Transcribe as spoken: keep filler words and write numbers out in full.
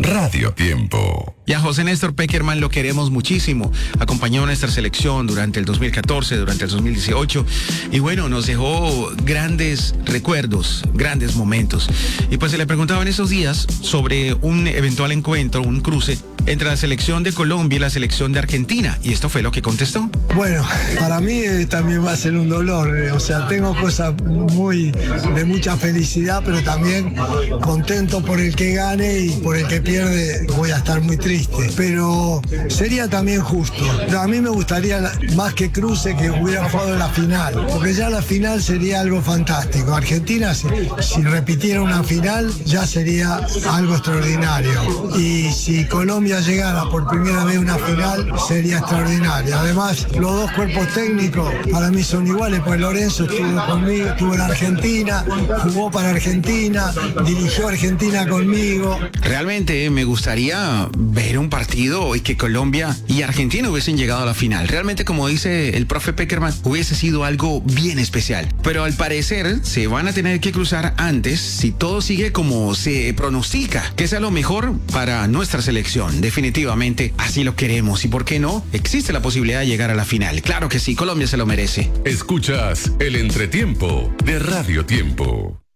Radio Tiempo. Y a José Néstor Pekerman lo queremos muchísimo. Acompañó a nuestra selección durante el dos mil catorce, durante el dos mil dieciocho. Y bueno, nos dejó grandes recuerdos, grandes momentos. Y pues se le preguntaba en esos días sobre un eventual encuentro, un cruce entre la selección de Colombia y la selección de Argentina. Y esto fue lo que contestó. Bueno, para mí eh, también va a ser un dolor. Eh, o sea, tengo cosas muy de mucha felicidad, pero también contento por el que gane y por el que pierde voy a estar muy triste. Pero sería también justo. A mí me gustaría más que cruce que hubiera jugado en la final, porque ya la final sería algo fantástico. Argentina, si, si repitiera una final, ya sería algo extraordinario. Y si Colombia llegara por primera vez a una final, sería extraordinario. Además, los dos cuerpos técnicos para mí son iguales, pues Lorenzo estuvo conmigo, estuvo en Argentina, jugó para Argentina, dirigió a Argentina conmigo. Realmente me gustaría ver un partido y que Colombia y Argentina hubiesen llegado a la final. Realmente, como dice el profe Pekerman, hubiese sido algo bien especial. Pero al parecer se van a tener que cruzar antes si todo sigue como se pronostica, que sea lo mejor para nuestra selección. Definitivamente así lo queremos. ¿Y por qué no? Existe la posibilidad de llegar a la final. Claro que sí, Colombia se lo merece. Escuchas el entretiempo de Radio Tiempo.